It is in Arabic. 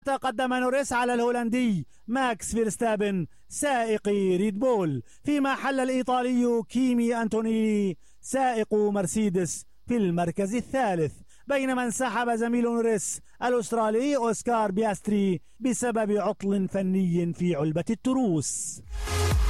تقدم نوريس على الهولندي ماكس فيرستابن سائق ريد بول، فيما حل الإيطالي كيمي أنتونيلي سائق مرسيدس في المركز الثالث، بينما انسحب زميل نوريس الأسترالي أوسكار بياستري بسبب عطل فني في علبة التروس.